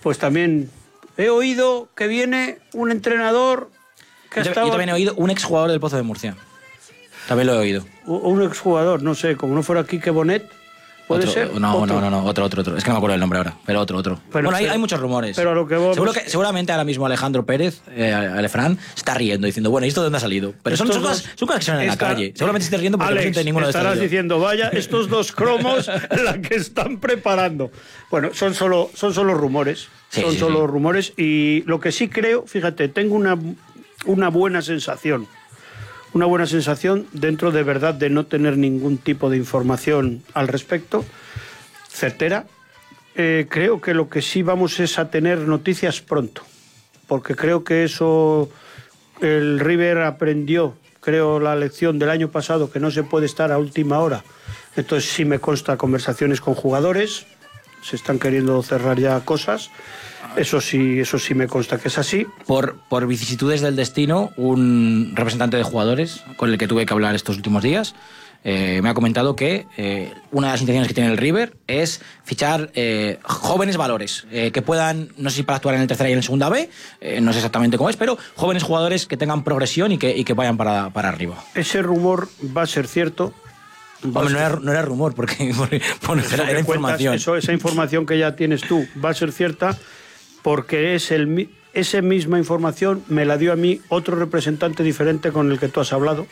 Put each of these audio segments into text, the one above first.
Pues también he oído que viene un entrenador que Yo también he oído un exjugador del Pozo de Murcia. También lo he oído. Un exjugador, no sé, como no fuera Quique Bonet, ¿puede ser? No, otro. Es que no me acuerdo el nombre ahora, pero otro. Pero, bueno, hay muchos rumores. Pero a lo que vos... Seguramente ahora mismo Alejandro Pérez, Alefrán, está riendo, diciendo, bueno, ¿y esto de dónde ha salido? Pero son cosas que son en la calle. Seguramente estés riendo porque no siente ninguno de estos. Estarás diciendo, vaya, estos dos cromos la que están preparando. Bueno, son solo rumores. Son solo rumores. Y lo que sí creo, fíjate, tengo una buena sensación. Una buena sensación dentro de verdad de no tener ningún tipo de información al respecto, certera. Creo que lo que sí vamos es a tener noticias pronto, porque creo que eso el River aprendió, creo, la lección del año pasado, que no se puede estar a última hora. Entonces sí me consta conversaciones con jugadores, se están queriendo cerrar ya cosas. Eso sí me consta que es así. Por vicisitudes del destino, un representante de jugadores con el que tuve que hablar estos últimos días me ha comentado que una de las intenciones que tiene el River es fichar jóvenes valores que puedan, no sé si para actuar en el tercera y en el segunda B, no sé exactamente cómo es, pero jóvenes jugadores que tengan progresión y que vayan para arriba. Ese rumor va a ser cierto. Hombre, no era rumor, porque era información. Esa información que ya tienes tú va a ser cierta, porque esa misma información me la dio a mí otro representante diferente con el que tú has hablado,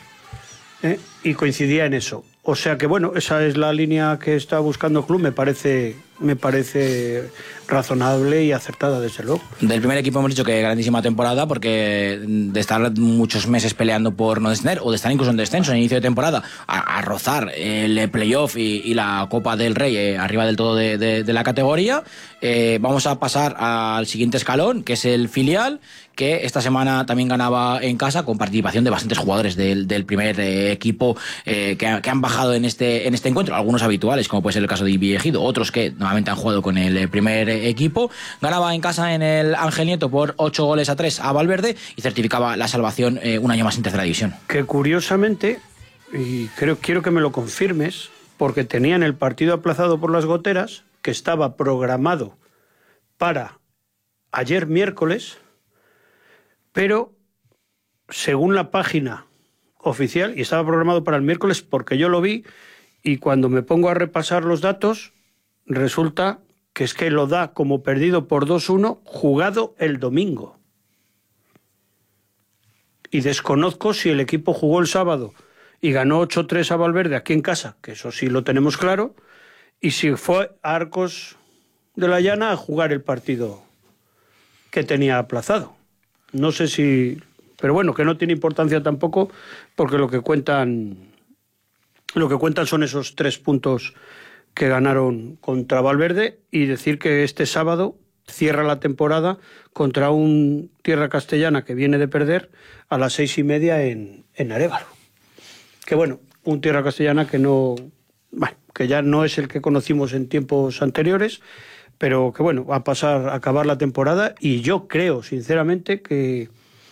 y coincidía en eso. O sea que, bueno, esa es la línea que está buscando el club, me parece razonable y acertada, desde luego. Del primer equipo hemos dicho que grandísima temporada, porque de estar muchos meses peleando por no descender, o de estar incluso en descenso en inicio de temporada, a rozar el playoff y la Copa del Rey arriba del todo de la categoría, vamos a pasar al siguiente escalón, que es el filial, que esta semana también ganaba en casa, con participación de bastantes jugadores del primer equipo que han bajado en este encuentro, algunos habituales, como puede ser el caso de Ibi Ejido, otros que nuevamente han jugado con el primer equipo. Ganaba en casa en el Ángel Nieto por 8-3 a Valverde y certificaba la salvación un año más en tercera división. Que curiosamente, y quiero que me lo confirmes, porque tenían el partido aplazado por las goteras, que estaba programado para ayer miércoles, pero según la página oficial, y estaba programado para el miércoles porque yo lo vi, y cuando me pongo a repasar los datos, resulta que es que lo da como perdido por 2-1 jugado el domingo. Y desconozco si el equipo jugó el sábado y ganó 8-3 a Valverde aquí en casa, que eso sí lo tenemos claro, y si fue a Arcos de la Llana a jugar el partido que tenía aplazado. No sé si... Pero bueno, que no tiene importancia tampoco, porque lo que cuentan son esos 3 puntos que ganaron contra Valverde, y decir que este sábado cierra la temporada contra un Tierra Castellana que viene de perder a las 6:30 en Arévalo. Que bueno, un Tierra Castellana que que ya no es el que conocimos en tiempos anteriores, pero que bueno, va a acabar la temporada, y yo creo sinceramente que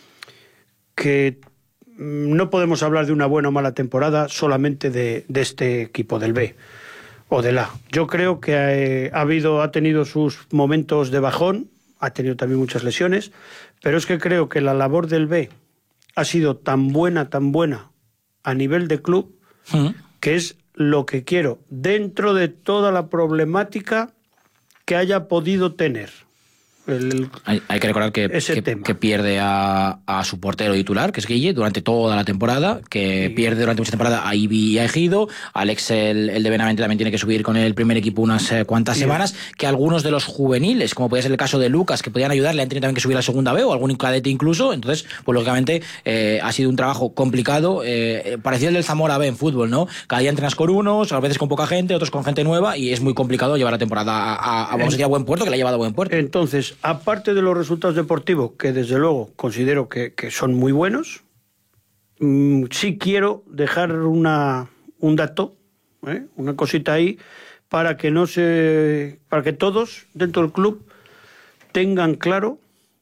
no podemos hablar de una buena o mala temporada solamente de este equipo del B o del A. Yo creo que ha tenido sus momentos de bajón, ha tenido también muchas lesiones, pero es que creo que la labor del B ha sido tan buena a nivel de club, que es lo que quiero dentro de toda la problemática que haya podido tener. Hay que recordar que pierde a su portero titular, que es Guille, durante toda la temporada, que pierde durante mucha temporada a Ibi y a Ejido. Alex, el de Benavente, también tiene que subir con el primer equipo unas cuantas semanas, que algunos de los juveniles, como puede ser el caso de Lucas, que podían ayudarle, han tenido también que subir a la segunda B, o algún cadete incluso. Entonces, pues lógicamente ha sido un trabajo complicado, parecido al del Zamora B en fútbol, ¿no? Cada día entrenas con unos, a veces con poca gente, otros con gente nueva, y es muy complicado llevar la temporada vamos a decir, a buen puerto, que la ha llevado a buen puerto. Entonces, aparte de los resultados deportivos, que desde luego considero que son muy buenos, sí quiero dejar un dato, una cosita ahí, para que todos dentro del club tengan claro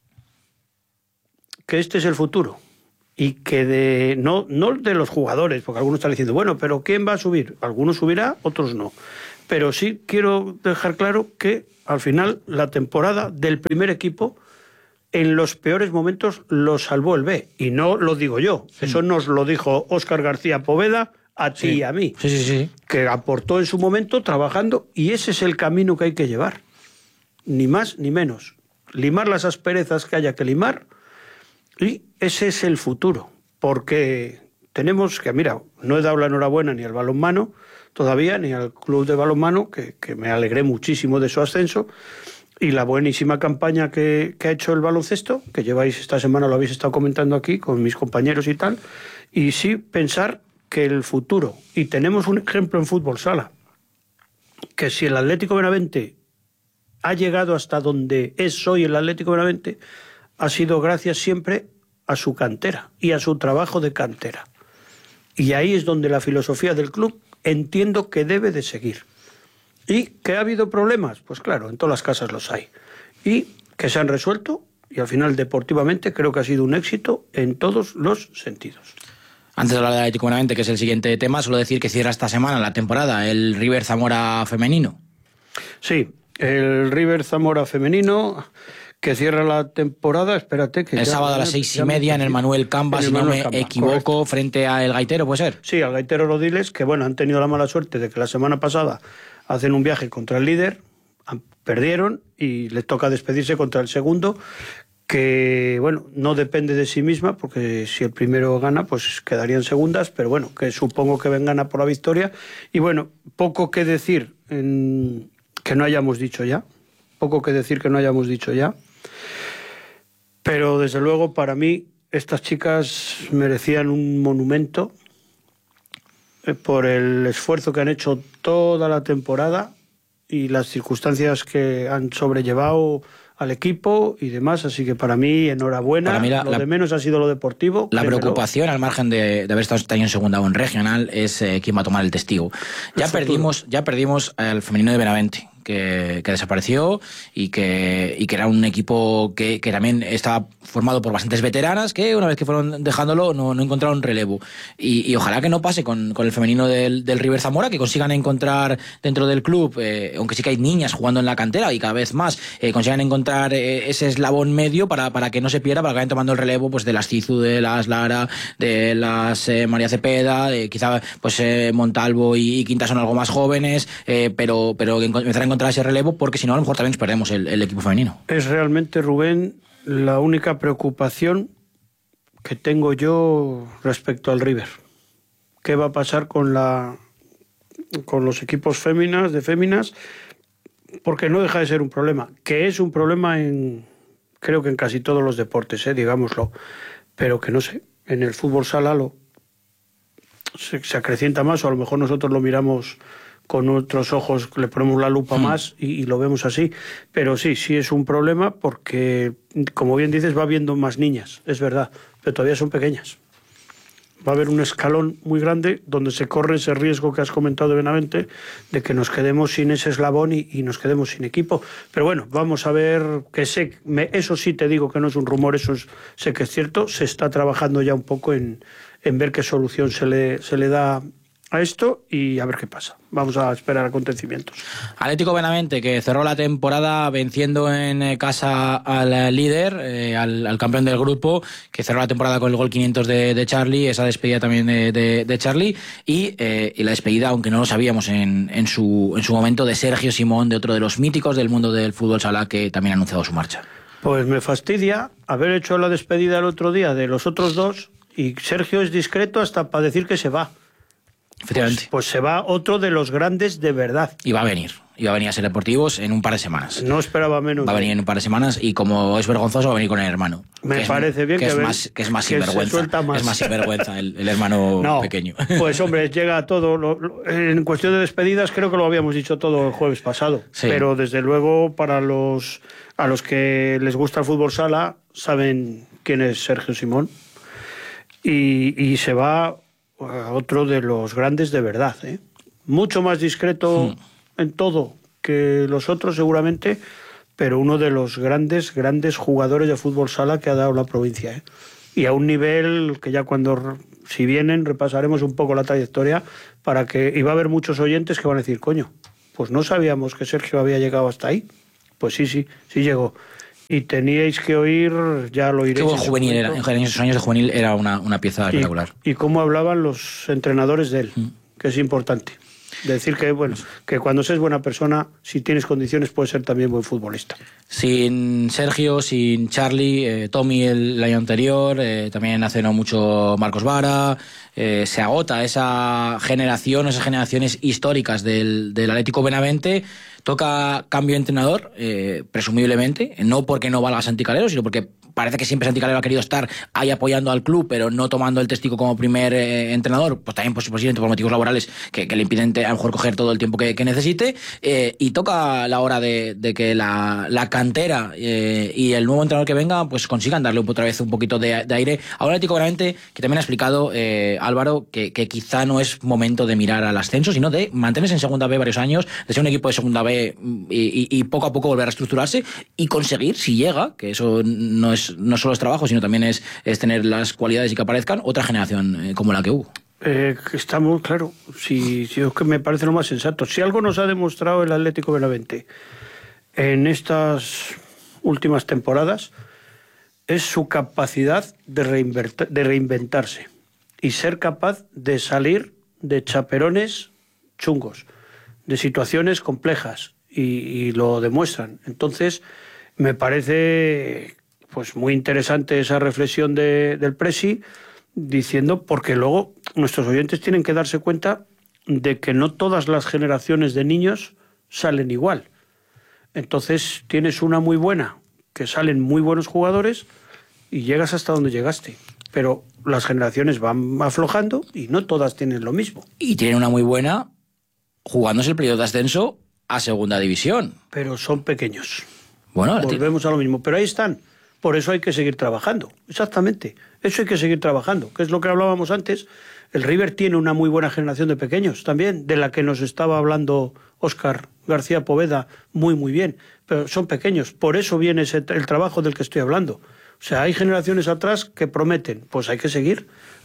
que este es el futuro, y que no de los jugadores, porque algunos están diciendo, bueno, pero ¿quién va a subir? Algunos subirá, otros no. Pero sí quiero dejar claro que al final la temporada del primer equipo en los peores momentos lo salvó el B. Y no lo digo yo. Eso nos lo dijo Óscar García Poveda a ti y a mí. Sí. Que aportó en su momento trabajando, y ese es el camino que hay que llevar. Ni más ni menos. Limar las asperezas que haya que limar, y ese es el futuro. Porque tenemos que, mira, no he dado la enhorabuena ni al balonmano todavía, ni al club de balonmano, que me alegré muchísimo de su ascenso, y la buenísima campaña que ha hecho el baloncesto, que lleváis esta semana, lo habéis estado comentando aquí con mis compañeros y tal, y sí pensar que el futuro, y tenemos un ejemplo en fútbol sala, que si el Atlético Benavente ha llegado hasta donde es hoy el Atlético Benavente, ha sido gracias siempre a su cantera y a su trabajo de cantera. Y ahí es donde la filosofía del club entiendo que debe de seguir. ¿Y que ha habido problemas? Pues claro, en todas las casas los hay. Y que se han resuelto, y al final deportivamente creo que ha sido un éxito en todos los sentidos. Antes de hablar del Atlético Benavente, que es el siguiente tema, solo decir que cierra esta semana la temporada el River Zamora femenino. Sí, el River Zamora femenino, que cierra la temporada, espérate que... El sábado a las 6:30 en el Manuel Camba, si no me equivoco, correcto, frente al Gaitero, ¿puede ser? Sí, al Gaitero Rodiles, que bueno, han tenido la mala suerte de que la semana pasada hacen un viaje contra el líder, perdieron y les toca despedirse contra el segundo, que bueno, no depende de sí misma, porque si el primero gana, pues quedarían segundas, pero bueno, que supongo que vengan a por la victoria. Y bueno, poco que decir que no hayamos dicho ya, pero desde luego para mí estas chicas merecían un monumento por el esfuerzo que han hecho toda la temporada y las circunstancias que han sobrellevado al equipo y demás, así que para mí enhorabuena. Para mí lo de menos ha sido lo deportivo. La preocupación, al margen de haber estado este año en segunda o en regional, es quién va a tomar el testigo. Ya perdimos al femenino de Benavente, que desapareció y que era un equipo que también estaba formado por bastantes veteranas que una vez que fueron dejándolo no encontraron relevo. Y ojalá que no pase con el femenino del River Zamora, que consigan encontrar dentro del club, aunque sí que hay niñas jugando en la cantera y cada vez más, consigan encontrar ese eslabón medio para que no se pierda, para que vayan tomando el relevo pues de las Cizu, de las Lara, de las María Cepeda, quizá pues Montalvo y Quinta son algo más jóvenes, pero que empezar a encontrar ese relevo, porque si no a lo mejor también nos perdemos el equipo femenino. Es realmente, Rubén, la única preocupación que tengo yo respecto al River. ¿Qué va a pasar con los equipos de féminas? Porque no deja de ser un problema, que es un problema creo que en casi todos los deportes, digámoslo, pero que no sé, en el fútbol sala se acrecienta más, o a lo mejor nosotros lo miramos con otros ojos, le ponemos la lupa más y lo vemos así. Pero sí es un problema porque, como bien dices, va habiendo más niñas, es verdad, pero todavía son pequeñas. Va a haber un escalón muy grande donde se corre ese riesgo que has comentado de Benavente, de que nos quedemos sin ese eslabón y nos quedemos sin equipo. Pero bueno, vamos a ver, eso sí te digo que no es un rumor, sé que es cierto, se está trabajando ya un poco en ver qué solución se le da a esto y a ver qué pasa. Vamos a esperar acontecimientos. Atlético Benavente, que cerró la temporada venciendo en casa al líder, al campeón del grupo, que cerró la temporada con el gol 500 de Charlie, esa despedida también de Charlie, y la despedida, aunque no lo sabíamos en su momento, de Sergio Simón, de otro de los míticos del mundo del fútbol sala, que también ha anunciado su marcha. Pues me fastidia haber hecho la despedida el otro día de los otros dos, y Sergio es discreto hasta para decir que se va. Efectivamente. Pues se va otro de los grandes de verdad. Y va a venir a ser Deportivos en un par de semanas. No esperaba menos. Va a venir en un par de semanas y como es vergonzoso va a venir con el hermano. Me parece bien que es más sinvergüenza. Es más sinvergüenza el hermano pequeño. Pues hombre, llega todo. En cuestión de despedidas creo que lo habíamos dicho todo el jueves pasado. Sí. Pero desde luego a los que les gusta el fútbol sala saben quién es Sergio Simón. Y se va a otro de los grandes de verdad, mucho más discreto en todo que los otros seguramente, pero uno de los grandes jugadores de fútbol sala que ha dado la provincia, y a un nivel que ya si vienen repasaremos un poco la trayectoria, y va a haber muchos oyentes que van a decir, coño, pues no sabíamos que Sergio había llegado hasta ahí. Pues sí llegó. Y teníais que oír, ya lo oiréis. Qué buen juvenil era, en esos años de juvenil era una pieza espectacular. Y cómo hablaban los entrenadores de él, que es importante. Decir que, bueno, que cuando seas buena persona, si tienes condiciones, puedes ser también buen futbolista. Sin Sergio, sin Charlie, Tommy el año anterior, también hace no mucho Marcos Vara, se agota esa generación, esas generaciones históricas del Atlético Benavente. Toca cambio de entrenador, presumiblemente, no porque no valga Santi Calero, sino porque parece que siempre Santi Calero ha querido estar ahí apoyando al club, pero no tomando el testigo como primer entrenador, pues también posiblemente por motivos laborales que le impiden a lo mejor coger todo el tiempo que necesite, y toca la hora de que la cantera y el nuevo entrenador que venga pues consigan darle otra vez un poquito de aire a un Atlético Benavente que también ha explicado Álvaro que quizá no es momento de mirar al ascenso, sino de mantenerse en Segunda B varios años, de ser un equipo de Segunda B y poco a poco volver a reestructurarse y conseguir, si llega, que eso no solo es trabajo, sino también es tener las cualidades y que aparezcan, otra generación como la que hubo. Está muy claro. Si es que me parece lo más sensato. Si algo nos ha demostrado el Atlético Benavente en estas últimas temporadas es su capacidad de reinventarse y ser capaz de salir de chaperones chungos, de situaciones complejas, y lo demuestran. Entonces, me parece pues muy interesante esa reflexión del Presi, diciendo, porque luego nuestros oyentes tienen que darse cuenta de que no todas las generaciones de niños salen igual. Entonces, tienes una muy buena, que salen muy buenos jugadores, y llegas hasta donde llegaste. Pero las generaciones van aflojando y no todas tienen lo mismo. Y tienen una muy buena jugándose el periodo de ascenso a Segunda División. Pero son pequeños. Bueno, volvemos a lo mismo. Pero ahí están. Por eso hay que seguir trabajando. Exactamente. Eso hay que seguir trabajando. Que es lo que hablábamos antes. El River tiene una muy buena generación de pequeños también, de la que nos estaba hablando Óscar García Poveda muy, muy bien. Pero son pequeños. Por eso viene el trabajo del que estoy hablando. O sea, hay generaciones atrás que prometen. Pues hay que seguir.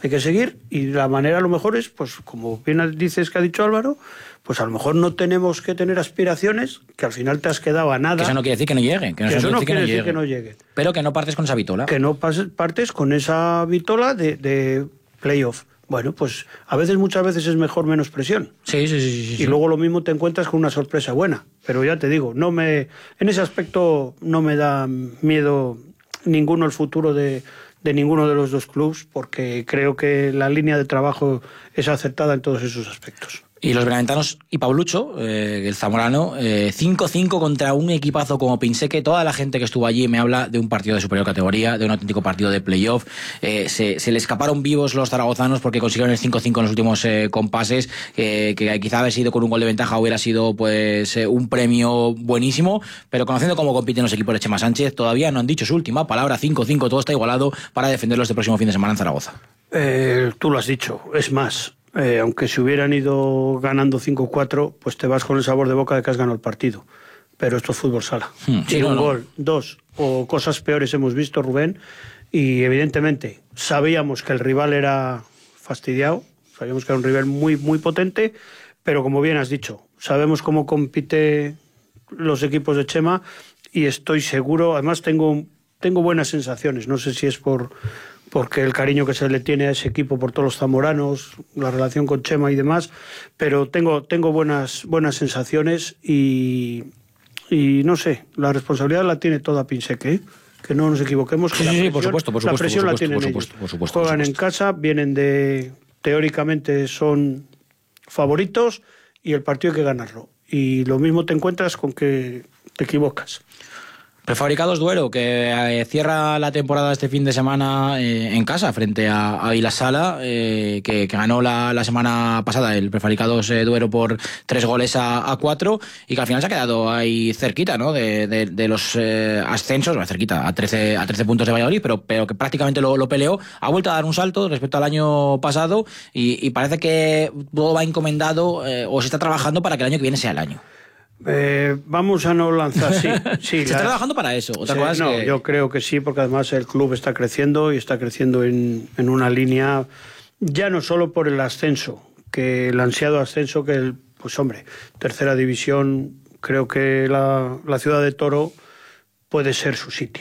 Y la manera a lo mejor es, pues como bien dices que ha dicho Álvaro, pues a lo mejor no tenemos que tener aspiraciones, que al final te has quedado a nada. Que eso no quiere decir que no lleguen. Que eso no quiere decir que no lleguen. Pero que no partes con esa vitola. Que no partes con esa vitola de playoff. Bueno, pues muchas veces es mejor menos presión. Sí. Y luego lo mismo te encuentras con una sorpresa buena. Pero ya te digo, en ese aspecto no me da miedo ninguno el futuro de ninguno de los dos clubes, porque creo que la línea de trabajo es acertada en todos esos aspectos. Y los benaventanos y Paulucho, el zamorano, 5-5 contra un equipazo como Pinseque. Toda la gente que estuvo allí me habla de un partido de superior categoría, de un auténtico partido de playoff. Se le escaparon vivos los zaragozanos porque consiguieron el 5-5 en los últimos compases, que quizá haber sido con un gol de ventaja hubiera sido pues un premio buenísimo, pero conociendo cómo compiten los equipos de Chema Sánchez, todavía no han dicho su última palabra. 5-5, todo está igualado para defenderlo este próximo fin de semana en Zaragoza. Tú lo has dicho, es más. Aunque se hubieran ido ganando 5-4, pues te vas con el sabor de boca de que has ganado el partido. Pero esto es fútbol sala. Gol, 2 o cosas peores hemos visto, Rubén, y evidentemente sabíamos que el rival era fastidiado, sabíamos que era un rival muy, muy potente, pero como bien has dicho, sabemos cómo compite los equipos de Chema y estoy seguro, además tengo buenas sensaciones, no sé si es porque el cariño que se le tiene a ese equipo por todos los zamoranos, la relación con Chema y demás, pero tengo buenas sensaciones y no sé, la responsabilidad la tiene toda Pinseque, que no nos equivoquemos, que la presión la tienen ellos. Juegan en casa, teóricamente son favoritos y el partido hay que ganarlo. Y lo mismo te encuentras con que te equivocas. Prefabricados Duero, que cierra la temporada este fin de semana en casa frente a Vilasala, que ganó la semana pasada el Prefabricados Duero por 3-4 y que al final se ha quedado ahí cerquita, ¿no? de los ascensos, cerquita, a 13 puntos de Valladolid, pero que prácticamente lo peleó. Ha vuelto a dar un salto respecto al año pasado y parece que todo va encomendado o se está trabajando para que el año que viene sea el año. Vamos a no lanzar, sí. Se está trabajando para eso. Yo creo que sí, porque además el club está creciendo y está creciendo en una línea, ya no solo por el ascenso, que el ansiado ascenso que pues hombre, tercera división, creo que la ciudad de Toro puede ser su sitio.